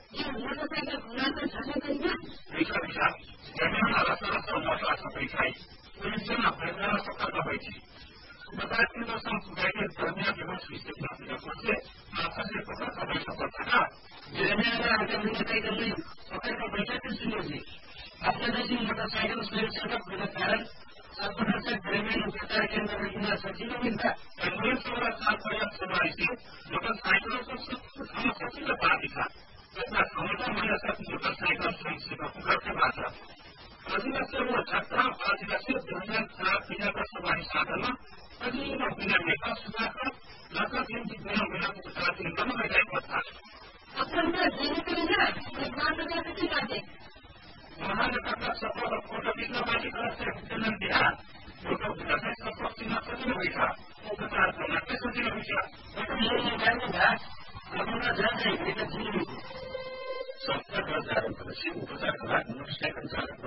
ये मोटरसाइकिल खुलासा छ छैन bisa bisa. Jadi rasa-rasa semua sampai kai. Jadi sana benar sekali bahagia. Maka kita sampai dunia dengan sistem yang berbeza. Maka kita sampai seperti jadi ada motorसाइकिल नहीं सबैको पैसा त्यसले नि आफ्नोदेखि मोटरसाइकल सुरक्षाका कारण सपना चाहिँ ग्रामीण उपचार केन्द्रमा किन सकिन मिल्छ kemudian seorang saya sebagai itu, bukan saya itu sama satu parti kan. Karena kemudian merasa bukan saya itu bukan kebaca. Artinya semua cakra, artinya dengan saat tidak bersebagai sadana, artinya dengan mereka sudah maka yang benar-benar saat ini mereka ikutkan. अत्यन्त जीवित एक बात कैसे करते उन्होंने कहा support photo कितना बाजी कर सकते हैं दिया फोटो कैसे सपोर्ट कितना सही नहीं था वो बता रहा कैसे नहीं हुआ तो ये जानते हैं अपना जानते हैं कि जीवित सबका बाजार में से उपचार का अनुष्ठान